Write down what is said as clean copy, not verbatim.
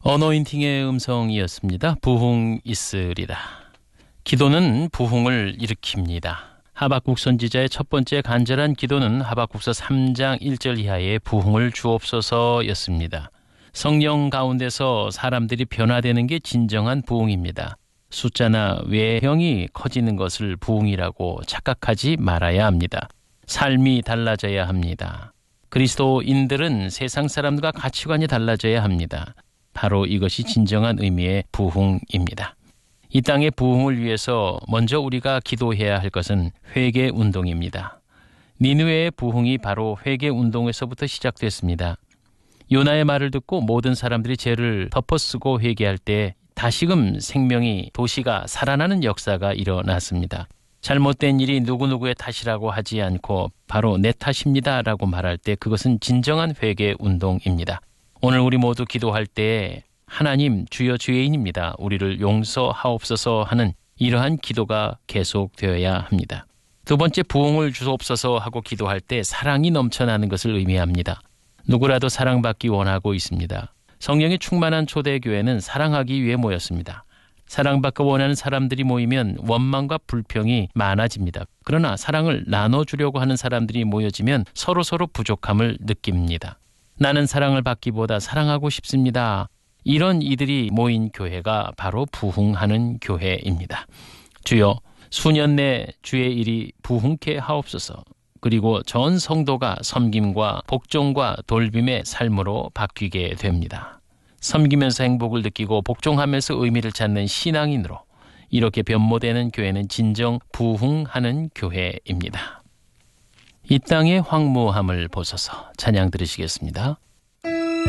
어노인팅의 음성이었습니다. 부흥 있으리라. 기도는 부흥을 일으킵니다. 하박국 선지자의 첫 번째 간절한 기도는 하박국서 3장 1절 이하의 부흥을 주옵소서였습니다. 성령 가운데서 사람들이 변화되는 게 진정한 부흥입니다. 숫자나 외형이 커지는 것을 부흥이라고 착각하지 말아야 합니다. 삶이 달라져야 합니다. 그리스도인들은 세상 사람들과 가치관이 달라져야 합니다. 바로 이것이 진정한 의미의 부흥입니다. 이 땅의 부흥을 위해서 먼저 우리가 기도해야 할 것은 회개 운동입니다. 니느웨의 부흥이 바로 회개 운동에서부터 시작됐습니다. 요나의 말을 듣고 모든 사람들이 죄를 덮어쓰고 회개할 때 다시금 생명이 도시가 살아나는 역사가 일어났습니다. 잘못된 일이 누구누구의 탓이라고 하지 않고 바로 내 탓입니다 라고 말할 때 그것은 진정한 회개 운동입니다. 오늘 우리 모두 기도할 때 하나님 주여 죄인입니다. 우리를 용서하옵소서 하는 이러한 기도가 계속되어야 합니다. 두 번째, 부흥을 주옵소서 하고 기도할 때 사랑이 넘쳐나는 것을 의미합니다. 누구라도 사랑받기 원하고 있습니다. 성령이 충만한 초대교회는 사랑하기 위해 모였습니다. 사랑받고 원하는 사람들이 모이면 원망과 불평이 많아집니다. 그러나 사랑을 나눠주려고 하는 사람들이 모여지면 서로 부족함을 느낍니다. 나는 사랑을 받기보다 사랑하고 싶습니다. 이런 이들이 모인 교회가 바로 부흥하는 교회입니다. 주여, 수년 내 주의 일이 부흥케 하옵소서. 그리고 전 성도가 섬김과 복종과 돌빔의 삶으로 바뀌게 됩니다. 섬기면서 행복을 느끼고 복종하면서 의미를 찾는 신앙인으로 이렇게 변모되는 교회는 진정 부흥하는 교회입니다. 이 땅의 황무함을 보소서. 찬양 들으시겠습니다.